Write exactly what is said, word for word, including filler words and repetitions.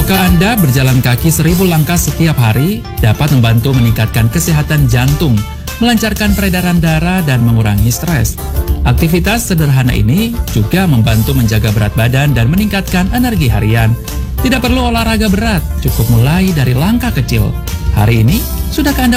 Tahukah Anda berjalan kaki seribu langkah setiap hari dapat membantu meningkatkan kesehatan jantung, melancarkan peredaran darah, dan mengurangi stres. Aktivitas sederhana ini juga membantu menjaga berat badan dan meningkatkan energi harian. Tidak perlu olahraga berat, cukup mulai dari langkah kecil. Hari ini, sudahkah Anda